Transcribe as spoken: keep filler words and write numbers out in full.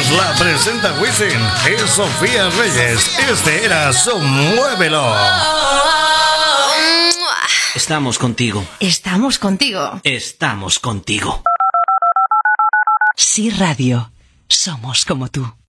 Nos la presenta Wisin y Sofía Reyes. Este era su Muévelo. Estamos contigo. Estamos contigo. Estamos contigo. Sí Radio. Somos como tú.